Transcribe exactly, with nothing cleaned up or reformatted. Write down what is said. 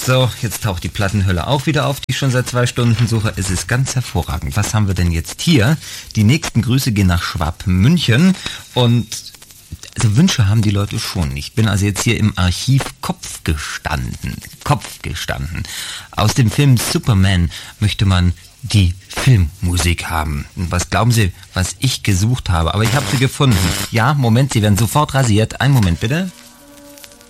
So, jetzt taucht die Plattenhölle auch wieder auf, die ich schon seit zwei Stunden suche. Es ist ganz hervorragend. Was haben wir denn jetzt hier? Die nächsten Grüße gehen nach Schwabmünchen und also Wünsche haben die Leute schon. Ich bin also jetzt hier im Archiv Kopf gestanden. Kopf gestanden. Aus dem Film Superman möchte man die Filmmusik haben. Und was glauben Sie, was ich gesucht habe? Aber ich habe sie gefunden. Ja, Moment, sie werden sofort rasiert. Einen Moment bitte.